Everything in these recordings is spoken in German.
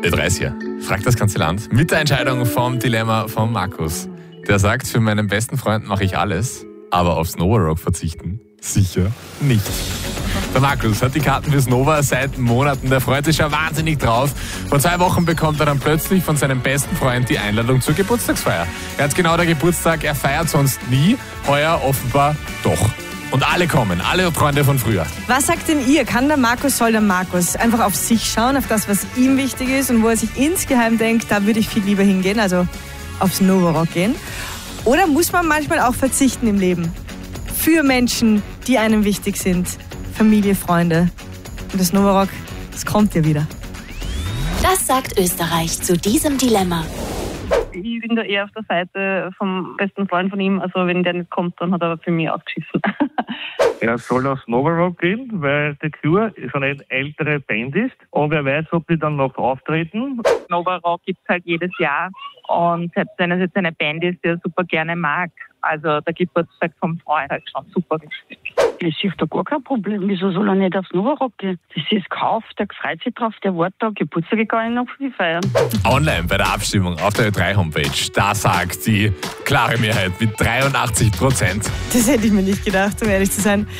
Ö30. Fragt das ganze Land. Mit der Entscheidung vom Dilemma von Markus. Der sagt, für meinen besten Freund mache ich alles, aber aufs Nova Rock verzichten sicher nicht. Der Markus hat die Karten fürs Nova seit Monaten. Der freut sich schon wahnsinnig drauf. Vor 2 Wochen bekommt er dann plötzlich von seinem besten Freund die Einladung zur Geburtstagsfeier. Ganz genau der Geburtstag, er feiert sonst nie. Heuer offenbar doch. Und alle kommen, alle Freunde von früher. Was sagt denn ihr? Soll der Markus einfach auf sich schauen, auf das, was ihm wichtig ist und wo er sich insgeheim denkt, da würde ich viel lieber hingehen, also aufs Nova Rock gehen? Oder muss man manchmal auch verzichten im Leben? Für Menschen, die einem wichtig sind. Familie, Freunde. Und das Nova Rock, das kommt ja wieder. Das sagt Österreich zu diesem Dilemma. Ich bin da eher auf der Seite vom besten Freund von ihm. Also wenn der nicht kommt, dann hat er für mich ausgeschissen. Er soll aufs Nova Rock gehen, weil The Cure schon eine ältere Band ist. Und wer weiß, ob die dann noch auftreten. Nova Rock gibt es halt jedes Jahr. Und selbst wenn es jetzt eine Band ist, die er super gerne mag, also der Geburtstag vom Freund halt schon super wichtig. Ich sehe da gar kein Problem. Wieso soll er nicht aufs Nova Rock gehen? Das ist gekauft, der freut sich drauf, der wartet da. Geburtstag kann ich noch viel feiern. Online bei der Abstimmung auf der Ö3-Homepage, da sagt die klare Mehrheit mit 83%. Das hätte ich mir nicht gedacht, um ehrlich zu sein.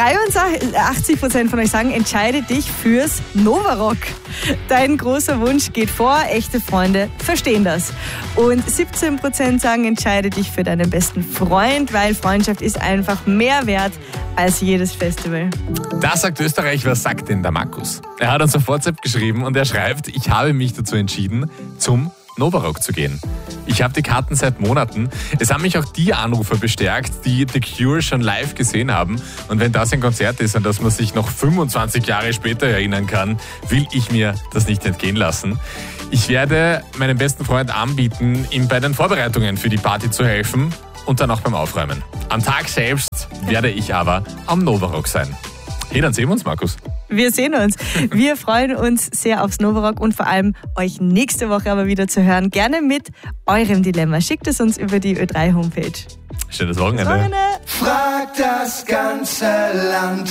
83% von euch sagen, entscheide dich fürs Nova Rock. Dein großer Wunsch geht vor, echte Freunde verstehen das. Und 17% sagen, entscheide dich für deinen besten Freund, weil Freundschaft ist einfach mehr wert als jedes Festival. Das sagt Österreich, was sagt denn der Markus? Er hat uns auf WhatsApp geschrieben und er schreibt, ich habe mich dazu entschieden, zum Nova Rock zu gehen. Ich habe die Karten seit Monaten. Es haben mich auch die Anrufer bestärkt, die The Cure schon live gesehen haben. Und wenn das ein Konzert ist, an das man sich noch 25 Jahre später erinnern kann, will ich mir das nicht entgehen lassen. Ich werde meinem besten Freund anbieten, ihm bei den Vorbereitungen für die Party zu helfen und dann auch beim Aufräumen. Am Tag selbst werde ich aber am Nova Rock sein. Hey, dann sehen wir uns, Markus. Wir sehen uns. Wir freuen uns sehr aufs Nova Rock und vor allem euch nächste Woche aber wieder zu hören. Gerne mit eurem Dilemma. Schickt es uns über die Ö3-Homepage. Schönes Wochenende. Frag das ganze Land.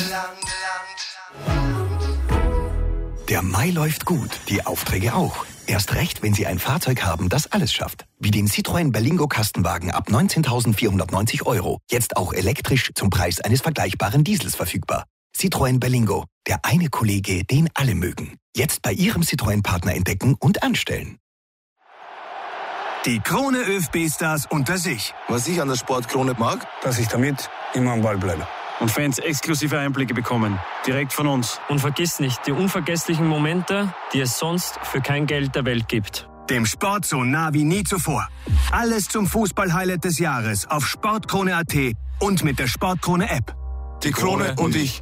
Der Mai läuft gut, die Aufträge auch. Erst recht, wenn Sie ein Fahrzeug haben, das alles schafft. Wie den Citroën Berlingo Kastenwagen ab 19.490 €. Jetzt auch elektrisch zum Preis eines vergleichbaren Diesels verfügbar. Citroën Berlingo, der eine Kollege, den alle mögen. Jetzt bei Ihrem Citroën-Partner entdecken und anstellen. Die Krone ÖFB-Stars unter sich. Was ich an der Sportkrone mag, dass ich damit immer am Ball bleibe. Und Fans exklusive Einblicke bekommen, direkt von uns. Und vergiss nicht, die unvergesslichen Momente, die es sonst für kein Geld der Welt gibt. Dem Sport so nah wie nie zuvor. Alles zum Fußball-Highlight des Jahres auf sportkrone.at und mit der Sportkrone-App. Die Krone und ich.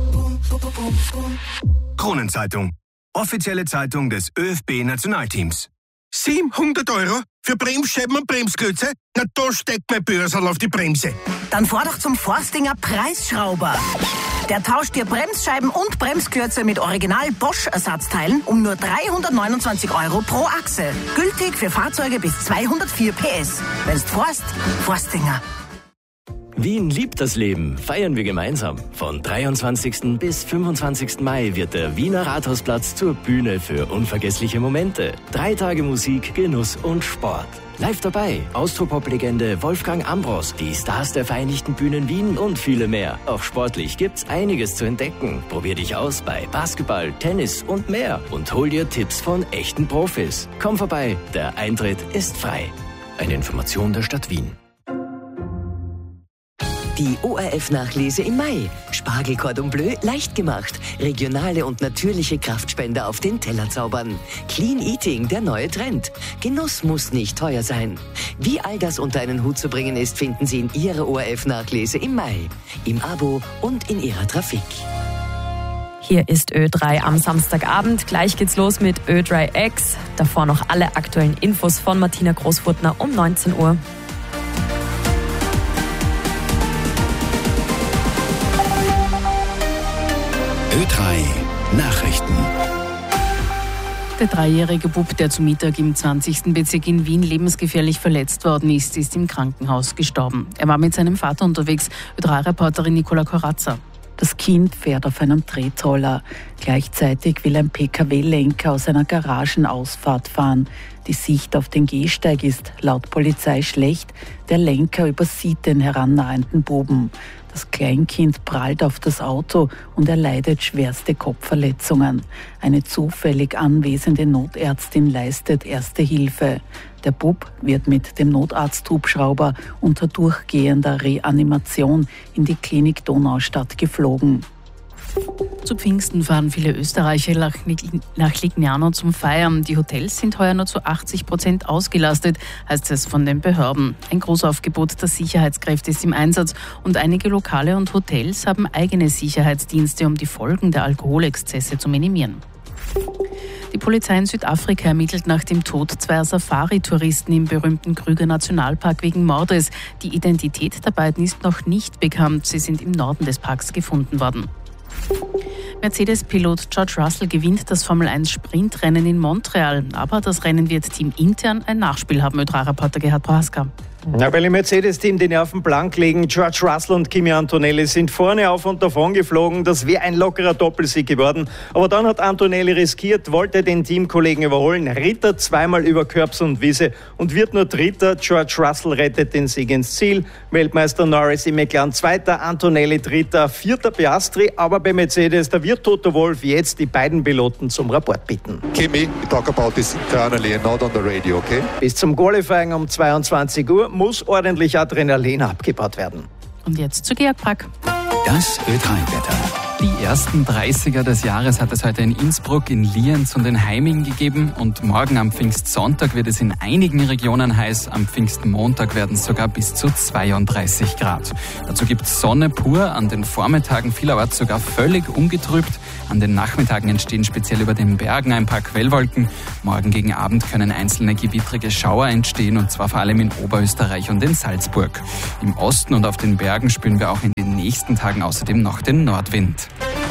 Kronenzeitung. Offizielle Zeitung des ÖFB-Nationalteams. 700 € für Bremsscheiben und Bremsklötze? Na, da steckt mein Börsal auf die Bremse. Dann fahr doch zum Forstinger Preisschrauber. Der tauscht dir Bremsscheiben und Bremsklötze mit Original Bosch-Ersatzteilen um nur 329 € pro Achse. Gültig für Fahrzeuge bis 204 PS. Wenn's fährst, Forstinger. Wien liebt das Leben, feiern wir gemeinsam. Von 23. bis 25. Mai wird der Wiener Rathausplatz zur Bühne für unvergessliche Momente. 3 Tage Musik, Genuss und Sport. Live dabei Austropop-Legende Wolfgang Ambros, die Stars der Vereinigten Bühnen Wien und viele mehr. Auch sportlich gibt's einiges zu entdecken. Probier dich aus bei Basketball, Tennis und mehr und hol dir Tipps von echten Profis. Komm vorbei, der Eintritt ist frei. Eine Information der Stadt Wien. Die ORF-Nachlese im Mai. Spargel Cordon Bleu leicht gemacht. Regionale und natürliche Kraftspender auf den Teller zaubern. Clean Eating, der neue Trend. Genuss muss nicht teuer sein. Wie all das unter einen Hut zu bringen ist, finden Sie in Ihrer ORF-Nachlese im Mai. Im Abo und in Ihrer Trafik. Hier ist Ö3 am Samstagabend. Gleich geht's los mit Ö3 X. Davor noch alle aktuellen Infos von Martina Großfurtner um 19 Uhr. Ö3 Nachrichten. Der 3-jährige Bub, der zu Mittag im 20. Bezirk in Wien lebensgefährlich verletzt worden ist, ist im Krankenhaus gestorben. Er war mit seinem Vater unterwegs, Ö3-Reporterin Nicola Corazza. Das Kind fährt auf einem Tretroller. Gleichzeitig will ein Pkw-Lenker aus einer Garagenausfahrt fahren. Die Sicht auf den Gehsteig ist laut Polizei schlecht. Der Lenker übersieht den herannahenden Buben. Das Kleinkind prallt auf das Auto und erleidet schwerste Kopfverletzungen. Eine zufällig anwesende Notärztin leistet erste Hilfe. Der Bub wird mit dem Notarzthubschrauber unter durchgehender Reanimation in die Klinik Donaustadt geflogen. Zu Pfingsten fahren viele Österreicher nach Lignano zum Feiern. Die Hotels sind heuer nur zu 80% ausgelastet, heißt es von den Behörden. Ein Großaufgebot der Sicherheitskräfte ist im Einsatz und einige Lokale und Hotels haben eigene Sicherheitsdienste, um die Folgen der Alkoholexzesse zu minimieren. Die Polizei in Südafrika ermittelt nach dem Tod zweier Safari-Touristen im berühmten Krüger-Nationalpark wegen Mordes. Die Identität der beiden ist noch nicht bekannt. Sie sind im Norden des Parks gefunden worden. Mercedes-Pilot George Russell gewinnt das Formel-1-Sprintrennen in Montreal. Aber das Rennen wird teamintern ein Nachspiel haben, Ö3-Reporter Gerhard Prohaska. Ja, weil im Mercedes-Team die Nerven blank legen. George Russell und Kimi Antonelli sind vorne auf und davon geflogen. Das wäre ein lockerer Doppelsieg geworden. Aber dann hat Antonelli riskiert, wollte den Teamkollegen überholen. Ritter zweimal über Körbs und Wiese und wird nur Dritter. George Russell rettet den Sieg ins Ziel. Weltmeister Norris im McLaren Zweiter, Antonelli Dritter, Vierter Piastri. Aber bei Mercedes, da wird Toto Wolff jetzt die beiden Piloten zum Rapport bitten. Kimi, we talk about this internally and not on the radio, okay? Bis zum Qualifying um 22 Uhr muss ordentlich Adrenalin abgebaut werden. Und jetzt zu Georg Brack. Das Ö3-Wetter. Die ersten 30er des Jahres hat es heute in Innsbruck, in Lienz und in Heiming gegeben. Und morgen am Pfingstsonntag wird es in einigen Regionen heiß. Am Pfingstmontag werden es sogar bis zu 32 Grad. Dazu gibt es Sonne pur, an den Vormittagen vielerorts sogar völlig ungetrübt. An den Nachmittagen entstehen speziell über den Bergen ein paar Quellwolken. Morgen gegen Abend können einzelne gewittrige Schauer entstehen, und zwar vor allem in Oberösterreich und in Salzburg. Im Osten und auf den Bergen spüren wir auch in den nächsten Tagen außerdem noch den Nordwind.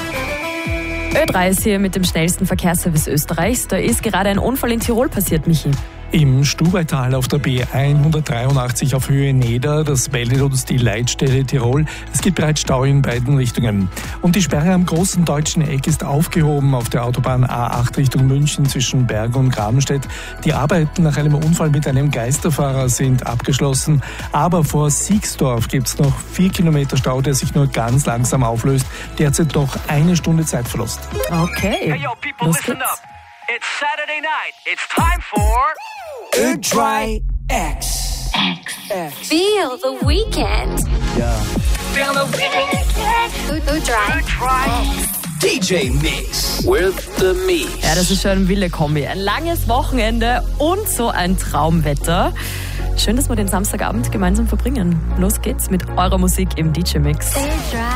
Ö3 ist hier mit dem schnellsten Verkehrsservice Österreichs. Da ist gerade ein Unfall in Tirol passiert, Michi. Im Stubaital auf der B183 auf Höhe Neder, das meldet uns die Leitstelle Tirol. Es gibt bereits Stau in beiden Richtungen. Und die Sperre am großen deutschen Eck ist aufgehoben auf der Autobahn A8 Richtung München zwischen Berg und Grabenstedt. Die Arbeiten nach einem Unfall mit einem Geisterfahrer sind abgeschlossen. Aber vor Siegsdorf gibt es noch 4 Kilometer Stau, der sich nur ganz langsam auflöst. Derzeit noch 1 Stunde Zeitverlust. Okay, hey, yo, people, listen up. It's Saturday night. It's time for Ö3 X. Feel the weekend. Yeah. Feel the weekend. Ö3 DJ Mix with the Mix. Ja, das ist schon ein wilde Kombi. Ein langes Wochenende und so ein Traumwetter. Schön, dass wir den Samstagabend gemeinsam verbringen. Los geht's mit eurer Musik im DJ Mix.